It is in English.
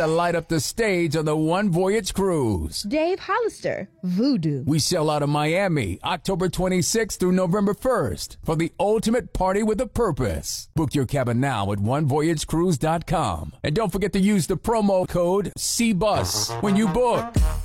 to light up the stage on the One Voyage Cruise. Dave Hollister, Voodoo. We sail out of Miami October 26th through November 1st for the ultimate party with a purpose. Book your cabin now at onevoyagecruise.com. And don't forget to use the promo code CBUS when you book.